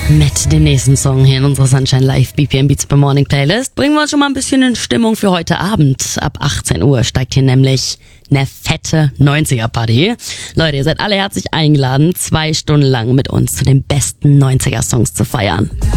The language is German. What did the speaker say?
Mit dem nächsten Song hier in unserer Sunshine Live BPM Beats per Morning Playlist bringen wir uns schon mal ein bisschen in Stimmung für heute Abend. Ab 18 Uhr steigt hier nämlich eine fette 90er-Party. Leute, ihr seid alle herzlich eingeladen, 2 Stunden lang mit uns zu den besten 90er-Songs zu feiern.